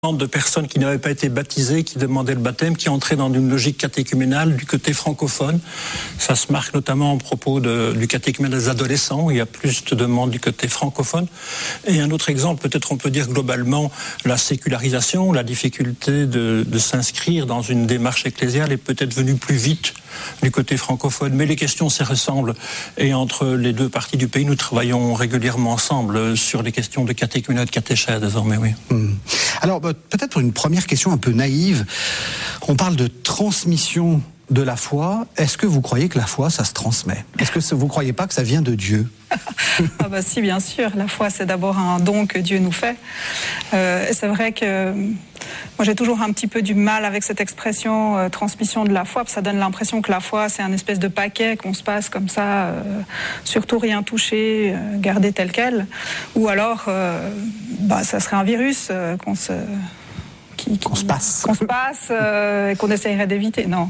de personnes qui n'avaient pas été baptisées, qui demandaient le baptême, qui entraient dans une logique catéchuménale du côté francophone. Ça se marque notamment à propos du catéchumène des adolescents. Il y a plus de demandes du côté francophone. Et un autre exemple, peut-être on peut dire globalement, la sécularisation, la difficulté de s'inscrire dans une démarche ecclésiale est peut-être venue plus vite du côté francophone. Mais les questions s'y ressemblent. Et entre les deux parties du pays, nous travaillons régulièrement ensemble sur les questions de catéchuménat et de catéchèse désormais, oui. Alors, peut-être pour une première question un peu naïve, on parle de transmission de la foi. Est-ce que vous croyez que la foi, ça se transmet ? Est-ce que vous ne croyez pas que ça vient de Dieu ? Ah bah si, bien sûr. La foi, c'est d'abord un don que Dieu nous fait. C'est vrai que moi, j'ai toujours un petit peu du mal avec cette expression transmission de la foi, parce que ça donne l'impression que la foi, c'est un espèce de paquet qu'on se passe comme ça, surtout rien toucher, garder tel quel. Ou alors, ça serait un virus qu'on se passe et qu'on essayerait d'éviter. Non.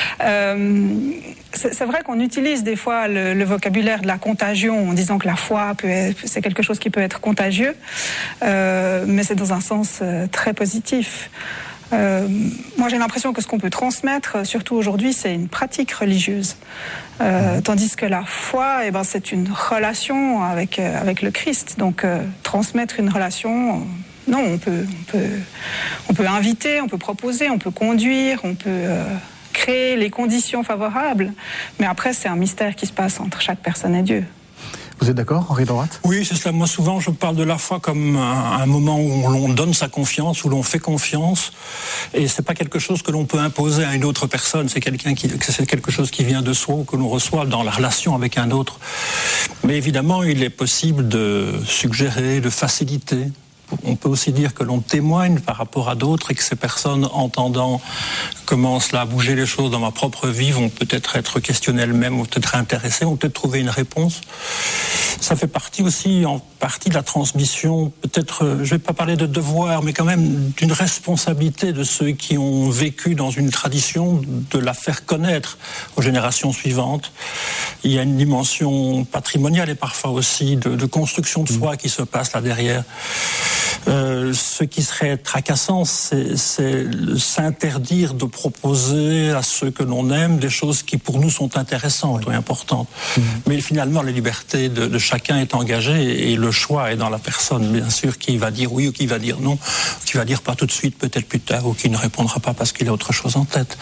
C'est vrai qu'on utilise des fois le vocabulaire de la contagion en disant que la foi c'est quelque chose qui peut être contagieux, mais c'est dans un sens très positif. Moi, j'ai l'impression que ce qu'on peut transmettre, surtout aujourd'hui, c'est une pratique religieuse. Tandis que la foi, c'est une relation avec le Christ. Donc, transmettre une relation... Non, on peut inviter, on peut proposer, on peut conduire, on peut créer les conditions favorables. Mais après, c'est un mystère qui se passe entre chaque personne et Dieu. Vous êtes d'accord, Henri Droite ? Oui, c'est cela. Moi, souvent, je parle de la foi comme un moment où l'on donne sa confiance, où l'on fait confiance. Et c'est pas quelque chose que l'on peut imposer à une autre personne. C'est quelque chose qui vient de soi ou que l'on reçoit dans la relation avec un autre. Mais évidemment, il est possible de suggérer, de faciliter. On peut aussi dire que l'on témoigne par rapport à d'autres et que ces personnes, entendant comment cela a bougé les choses dans ma propre vie, vont peut-être être questionnées elles-mêmes, ou peut-être intéressées, vont peut-être trouver une réponse. Ça fait partie aussi, en partie de la transmission, peut-être, je ne vais pas parler de devoir, mais quand même d'une responsabilité de ceux qui ont vécu dans une tradition, de la faire connaître aux générations suivantes. Il y a une dimension patrimoniale et parfois aussi de construction de foi qui se passe là derrière. Ce qui serait tracassant, c'est s'interdire de proposer à ceux que l'on aime des choses qui pour nous sont intéressantes ou importantes. Mais finalement, la liberté de chacun est engagée et le choix est dans la personne, bien sûr, qui va dire oui ou qui va dire non, qui va dire pas tout de suite, peut-être plus tard, ou qui ne répondra pas parce qu'il a autre chose en tête.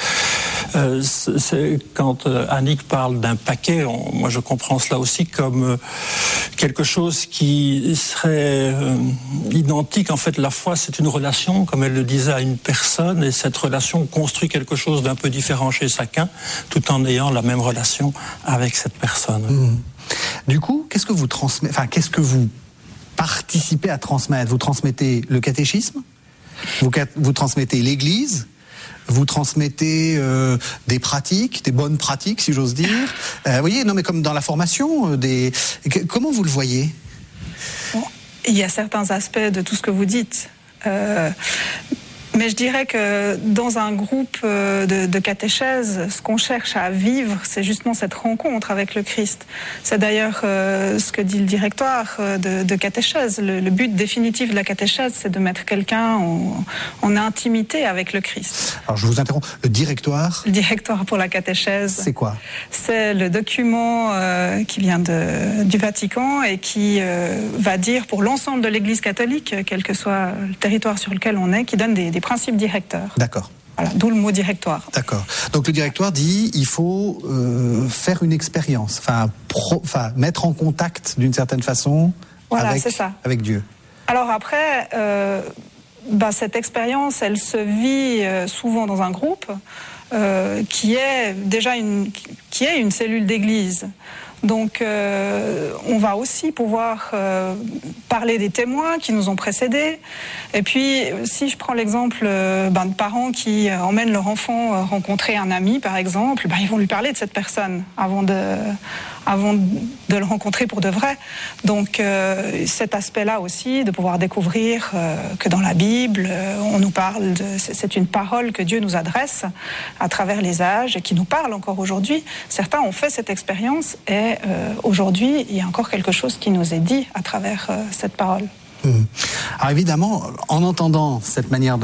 Quand Annick parle d'un paquet, moi je comprends cela aussi comme quelque chose qui serait identique. En fait, la foi, c'est une relation, comme elle le disait, à une personne, et cette relation construit quelque chose d'un peu différent chez chacun, tout en ayant la même relation avec cette personne. Du coup, qu'est-ce que vous qu'est-ce que vous participez à transmettre ? Vous transmettez le catéchisme ? Vous transmettez l'Église ? Vous transmettez des pratiques, des bonnes pratiques, si j'ose dire. Vous voyez, non, mais comme dans la formation, comment vous le voyez ? Il y a certains aspects de tout ce que vous dites. Mais je dirais que dans un groupe de catéchèse, ce qu'on cherche à vivre, c'est justement cette rencontre avec le Christ. C'est d'ailleurs ce que dit le directoire de catéchèse. Le but définitif de la catéchèse, c'est de mettre quelqu'un en intimité avec le Christ. Alors je vous interromps, le directoire ? Le directoire pour la catéchèse. C'est quoi ? C'est le document qui vient du Vatican et qui va dire pour l'ensemble de l'Église catholique, quel que soit le territoire sur lequel on est, qui donne des principes directeurs. D'accord. Voilà, d'où le mot directoire. D'accord. Donc le directoire dit il faut faire une expérience, mettre en contact d'une certaine façon avec Dieu. Alors après, cette expérience, elle se vit souvent dans un groupe qui est déjà une cellule d'église. Donc, on va aussi pouvoir parler des témoins qui nous ont précédés. Et puis, si je prends l'exemple de parents qui emmènent leur enfant rencontrer un ami, par exemple, ils vont lui parler de cette personne avant de le rencontrer pour de vrai. Donc, cet aspect-là aussi, de pouvoir découvrir que dans la Bible, on nous parle c'est une parole que Dieu nous adresse à travers les âges et qui nous parle encore aujourd'hui. Certains ont fait cette expérience et aujourd'hui, il y a encore quelque chose qui nous est dit à travers cette parole. Alors évidemment, en entendant cette manière